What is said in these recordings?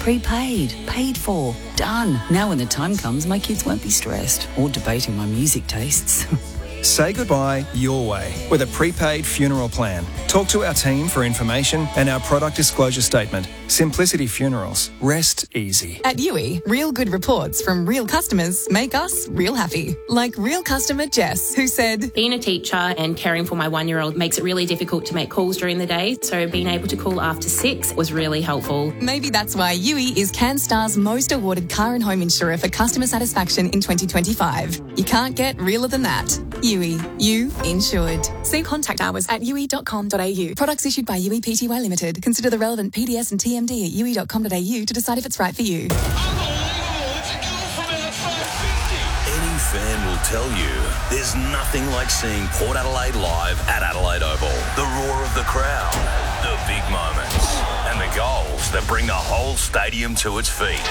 Prepaid, paid for, done. Now when the time comes, my kids won't be stressed or debating my music tastes. Say goodbye your way with a prepaid funeral plan. Talk to our team for information and our product disclosure statement. Simplicity Funerals. Rest easy. At Yui, real good reports from real customers make us real happy. Like real customer Jess, who said, being a teacher and caring for my 1-year-old makes it really difficult to make calls during the day, so being able to call after 6 was really helpful. Maybe that's why Yui is CanStar's most awarded car and home insurer for customer satisfaction in 2025. You can't get realer than that. Yui, you insured. See contact hours at yui.com.au. Products issued by Yui Pty Limited. Consider the relevant PDS and TMD at yui.com.au to decide if it's right for you. Any fan will tell you there's nothing like seeing Port Adelaide live at Adelaide Oval. The roar of the crowd, the big moments, and the goals that bring the whole stadium to its feet.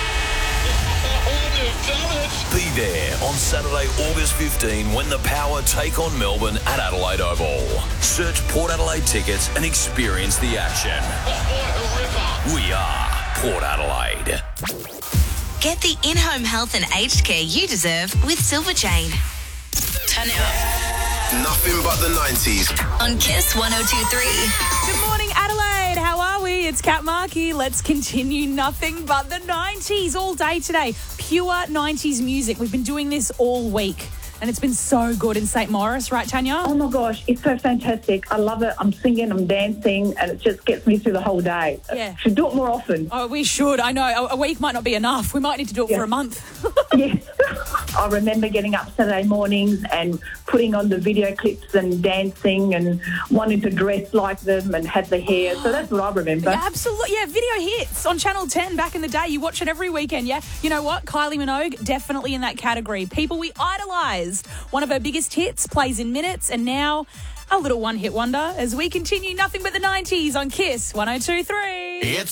Be there on Saturday, August 15 when the Power take on Melbourne at Adelaide Oval. Search Port Adelaide tickets and experience the action. We are Port Adelaide. Get the in-home health and aged care you deserve with Silver Chain. Turn it up. Nothing but the 90s. On Kiss 102.3. Good morning, Adelaide. How are we? It's Kat Markey. Let's continue nothing but the 90s all day today. Pure 90s music. We've been doing this all week. And it's been so good in St. Maurice, right, Tanya? Oh, my gosh, it's so fantastic. I love it. I'm singing, I'm dancing, and it just gets me through the whole day. Yeah. Should do it more often. Oh, we should. I know. A week might not be enough. We might need to do it for a month. Yes. I remember getting up Saturday mornings and putting on the video clips and dancing and wanting to dress like them and have the hair. So that's what I remember. Yeah, absolutely. Yeah, video hits on Channel 10 back in the day. You watch it every weekend, yeah? You know what? Kylie Minogue, definitely in that category. People we idolise. One of her biggest hits, plays in minutes, and now a little one-hit wonder as we continue nothing but the 90s on Kiss 102.3. It's